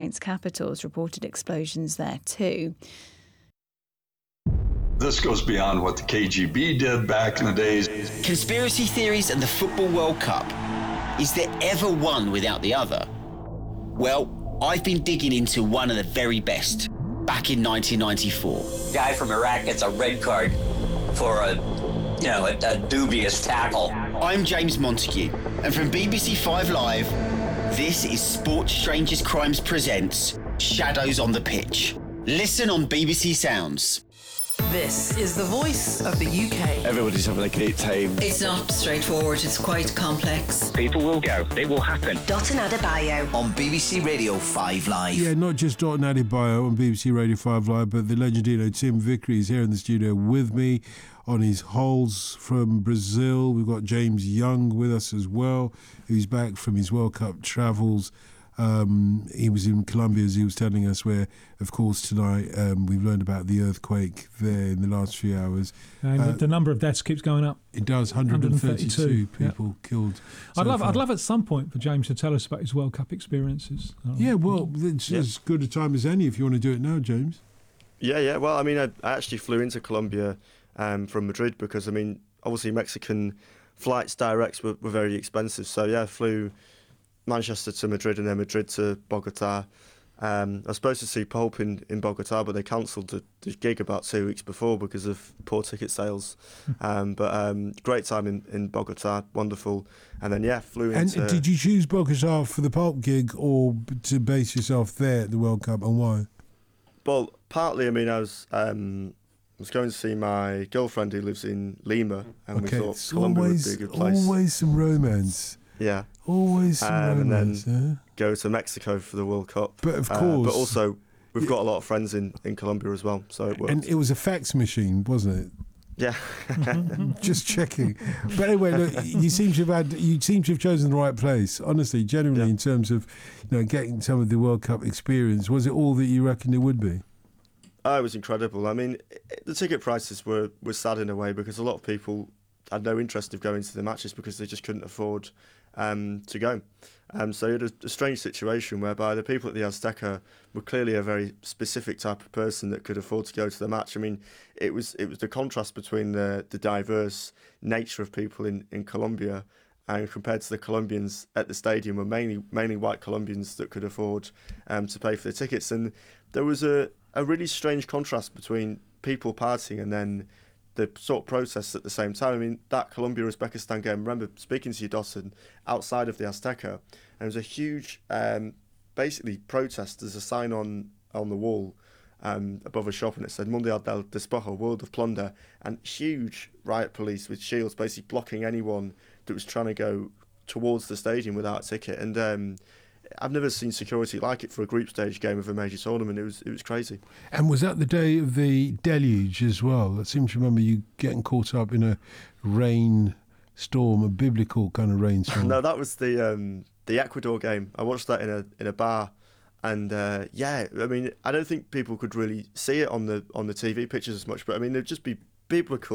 Saints Capitals reported explosions there too. This goes beyond what the KGB did back in the days. Conspiracy theories and the Football World Cup. Is there ever one without the other? Well, I've been digging into one of the very best. Back in 1994. Guy from Iraq gets a red card for a dubious tackle. I'm James Montague, and from BBC 5 Live, this is Sports Strangers Crimes presents Shadows on the Pitch. Listen on BBC Sounds. This is the voice of the UK. Everybody's having a great time. It's not straightforward, it's quite complex. People will go, it will happen. Dotun Adebayo on BBC Radio 5 Live. Yeah, not just Dotun Adebayo on BBC Radio 5 Live, but the legendary Tim Vickery is here in the studio with me on his holes from Brazil. We've got James Young with us as well, who's back from his World Cup travels. He was in Colombia, as he was telling us, where, of course, tonight we've learned about the earthquake there in the last few hours. And the number of deaths keeps going up. It does, 132 people killed. I'd love at some point for James to tell us about his World Cup experiences. Yeah, well, it's as good a time as any if you want to do it now, James. Yeah. Well, I mean, I actually flew into Colombia from Madrid because, I mean, obviously Mexican flights directs were very expensive. So, yeah, I flew Manchester to Madrid and then Madrid to Bogota. I was supposed to see Pulp in Bogota, but they cancelled the gig about 2 weeks before because of poor ticket sales. But great time in Bogota, wonderful. And then, flew into... And did you choose Bogota for the Pulp gig or to base yourself there at the World Cup, and why? Well, partly, I mean, I was going to see my girlfriend who lives in Lima, and we thought Colombia would be a good place. Always some romance. Yeah. Always some romance, and then go to Mexico for the World Cup. But of course. But also, we've got a lot of friends in Colombia as well, so it worked. And it was a fax machine, wasn't it? Yeah. Just checking. But anyway, look, you seem to have chosen the right place. Honestly, generally, in terms of getting some of the World Cup experience, was it all that you reckoned it would be? Oh, it was incredible. I mean, the ticket prices were sad in a way because a lot of people had no interest of going to the matches because they just couldn't afford to go. So you had a strange situation whereby the people at the Azteca were clearly a very specific type of person that could afford to go to the match. I mean, it was the contrast between the diverse nature of people in Colombia and compared to the Colombians at the stadium were mainly white Colombians that could afford to pay for the tickets. And there was a really strange contrast between people partying and then the sort of protests at the same time. I mean, that Colombia-Uzbekistan game, I remember speaking to you, Dawson, outside of the Azteca, and there was a huge, basically, protest. There's a sign on the wall above a shop, and it said Mundial del Despojo, World of Plunder, and huge riot police with shields basically blocking anyone that was trying to go towards the stadium without a ticket. And I've never seen security like it for a group stage game of a major tournament. It was crazy. And was that the day of the deluge as well? I seem to remember you getting caught up in a rainstorm, a biblical kind of rainstorm. No, that was the Ecuador game. I watched that in a bar, and I mean, I don't think people could really see it on the TV pictures as much, but I mean, it'd just be biblical.